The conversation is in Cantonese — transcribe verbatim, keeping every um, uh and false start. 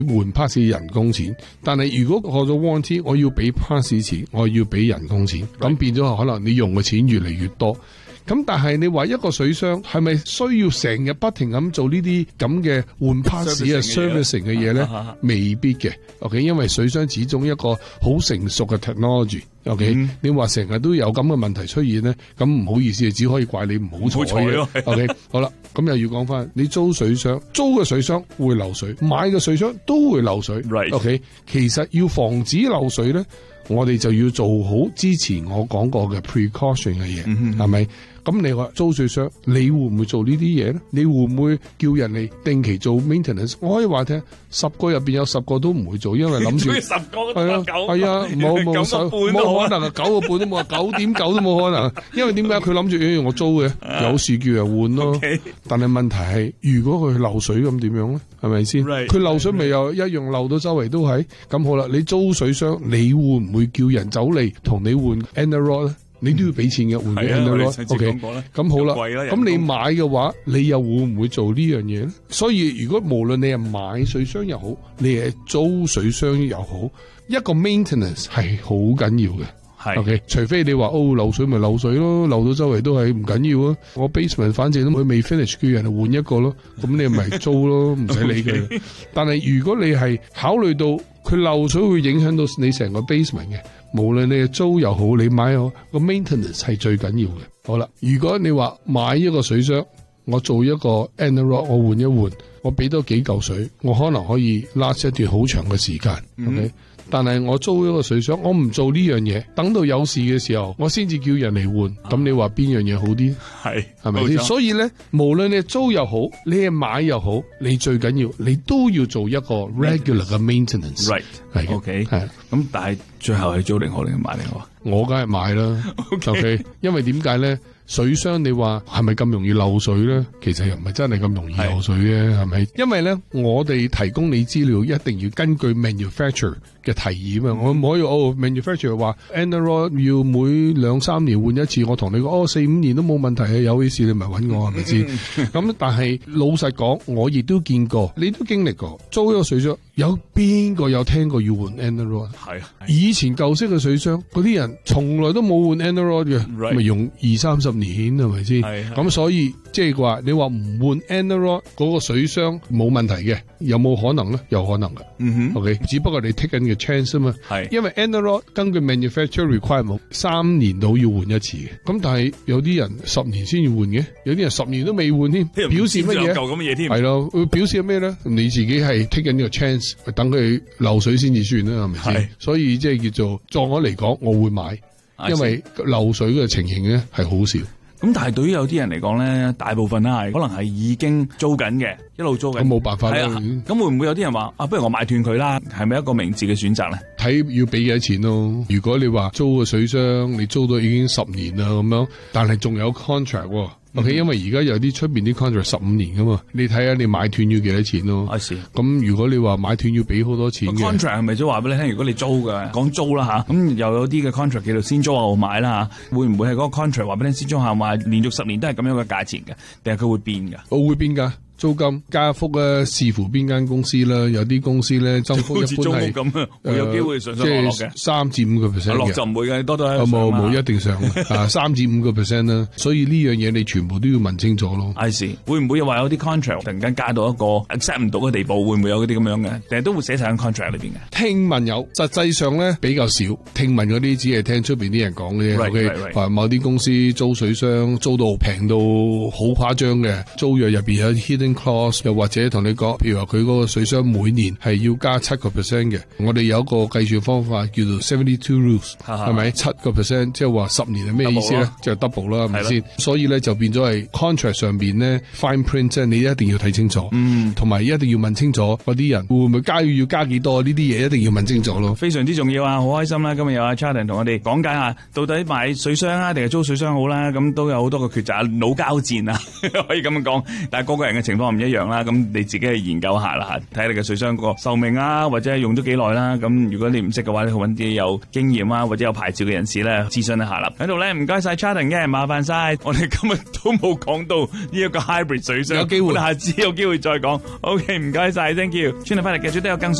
換 parts 嘅人工錢，但係如果過咗 warranty， 我要俾 parts 錢，我要俾人工錢，咁、right. 變咗可能你用嘅錢越嚟越多。咁但係你話一個水箱係咪需要成日不停咁做呢啲咁嘅換 parts 啊 servicing 嘅嘢咧？未必嘅 ，OK， 因為水箱始終一個好成熟嘅 technology，OK，、okay? 嗯、你話成日都有咁嘅問題出現咧，咁唔好意思，只可以怪你唔好彩咯。OK， 好啦，咁又要講翻，你租水箱，租嘅水箱會漏水，買嘅水箱都會漏水。 Right. OK， 其實要防止漏水咧，我哋就要做好之前我講過嘅 precaution 嘅嘢，係、嗯、咪？咁你話租水箱，你會唔會做呢啲嘢咧？你會唔會叫人哋定期做 maintenance？ 我可以話聽，十個入邊有十個都唔會做，因為諗住十個係啊，係啊，冇冇冇可能啊，九個半都冇，九點九都冇可能。因為點解佢諗住誒我租嘅，有事叫人換咯。Okay. 但係問題係，如果佢漏水咁點樣咧？係咪先？佢、right. 漏水咪又一樣漏到周圍都係。咁好啦，你租水箱，你會唔會叫人走嚟同你換 Enerrod 咧？你都要俾錢嘅，換嘅 Enerrod。OK， 咁好啦，咁你買嘅話，你又會唔會做呢樣嘢咧？所以如果無論你係買水箱又好，你係租水箱又好，一個 maintenance 係好緊要嘅。係 OK， 除非你話哦漏水咪漏水咯，漏到周圍都係唔緊要啊。我 basement 反正都佢未 finish， 叫人換一個咯，咁你咪租咯，唔使理佢。但係如果你係考慮到佢漏水會影響到你成個 basement 嘅，無論你係租又好，你買又好，個 maintenance 係最緊要嘅。好啦，如果你話買一個水箱，我做一個 Enerrod， 我換一換，我俾多幾嚿水，我可能可以 last 一段好長嘅時間。嗯、OK。但係我租一個水箱，我唔做呢樣嘢，等到有事嘅時候，我先至叫人嚟換。咁、啊、你話邊樣嘢好啲？係係咪先？所以咧，無論你係租又好，你係買又好，你最緊要你都要做一個 regular 嘅 maintenance。Right， 係 OK， 係。咁但係最後係租定好定買定好？我梗係買啦。OK，, okay 因為點解咧？水箱你話係咪咁容易漏水咧？其實又唔係真係咁容易漏水嘅，係咪？因為咧，我哋提供你資料一定要根據 manufacturer 嘅提議啊嘛。我唔可以哦 manufacturer 話 Enerrod 要每兩三年換一次，我同你講哦四五年都冇問題啊，有啲事你咪揾我係咪先？咁但係老實講，我亦都見過，你都經歷過租一個水箱，有邊個有聽過要換 Enerrod？ 係以前舊式嘅水箱，嗰啲人從來都冇換 Enerrod 嘅，咪、right. 用二三十年係咪先？咁所以即係話你話唔換 Enerrod 嗰個水箱冇問題嘅，有冇可能咧？有可能嘅。嗯哼 ，OK， 只不過你 take 緊嘅 chance 啊嘛。係，因為 Enerrod 根據 manufacturer requirement 三年到要換一次嘅。咁但係有啲人十年先要換嘅，有啲人十年都未換添。表示乜嘢？舊咁嘅嘢添。係咯，會表示咩咧？你自己係 take 緊呢個 chance， 等佢漏水先至算啦，係咪先？所以即係叫做，作我嚟講，我會買。因為漏水嘅情形咧係好少，咁但係對於有啲人嚟講咧，大部分咧係可能係已經租緊嘅，一路租緊，咁冇辦法啦。咁會唔會有啲人話啊，不如我買斷佢啦？係咪一個明智嘅選擇咧？睇要俾幾多錢咯。如果你話租個水箱，你租到已經十年啦咁樣，但係仲有 contract。OK，、嗯、因為而家有啲出邊啲 contract 十五年噶嘛，你睇下你買斷要幾多錢咯。I see。咁如果你話買斷要俾好多錢嘅 contract 係咪即係話俾你聽？如果你租嘅，講租啦吓，咁又有啲嘅 contract 叫做先租後買啦吓，會唔會係嗰個 contract 話俾你先租後買，連續十年都係咁樣嘅價錢嘅，定係佢會變噶？我會變噶。租金加幅咧，視乎邊間公司啦。有啲公司咧，增幅一般係租屋咁啊，會有機會上上落落嘅，三至五個 percent 嘅。落就唔會嘅，多多係冇冇一定上啊，三至五個 percent 啦。所以呢樣嘢你全部都要問清楚咯。I see，會唔會話有啲 contract 突然間加到一個 accept 唔到嘅地步？會唔會有嗰啲咁樣嘅？定係都會寫晒喺 contract 裏邊嘅？聽聞有，實際上咧比較少。聽聞嗰啲只係聽出邊啲人講嘅啫。Right, okay, right, right. 話某啲公司租水箱租到平到好誇張嘅，租約入邊有 hidden clause， 又或者同你講，譬如話佢嗰個水箱每年係要加七個 percent 嘅，我哋有一個計算方法叫做 seventy two rules， 係咪七個 percent？ 即係話十年係咩意思咧？即係 double 啦，係咪先？所以咧就變咗係 contract 上邊咧 fine print， 即係你一定要睇清楚，嗯，同埋一定要問清楚嗰啲人會唔會加要加幾多？呢啲嘢一定要問清楚咯。非常之重要啊！好開心啦，今日有阿 Charlie 同我哋講解下，到底買水箱啊定係租水箱好啦？咁都有好多個抉擇，腦交戰啊，可以咁樣講。但係個個人嘅情況況唔一樣啦，咁你自己去研究下啦，睇下你嘅水箱個壽命啊，或者係用咗幾耐啦。咁如果你唔識嘅話，你去揾啲有經驗啊或者有牌照嘅人士咧諮詢一下啦。喺度咧唔該晒 Charlton 嘅，麻煩晒。我哋今日都冇講到呢一個 hybrid 水箱， 有機會下次有機會再講。OK， 唔該晒 ，thank you。轉頭翻嚟繼續都有更